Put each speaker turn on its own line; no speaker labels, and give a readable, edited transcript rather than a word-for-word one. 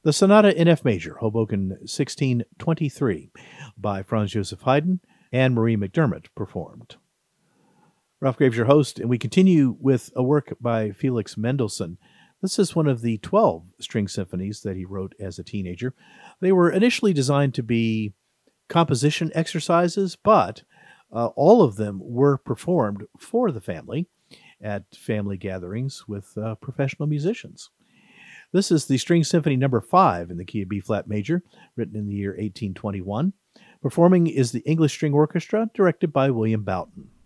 The Sonata in F major, Hoboken 1623, by Franz Joseph Haydn and Marie McDermott performed. Ralph Graves, your host, and we continue with a work by Felix Mendelssohn. This is one of the 12 string symphonies that he wrote as a teenager. They were initially designed to be composition exercises, but all of them were performed for the family at family gatherings with professional musicians. This is the String Symphony No. 5 in the key of B-flat major, written in the year 1821. Performing is the English String Orchestra, directed by William Boughton.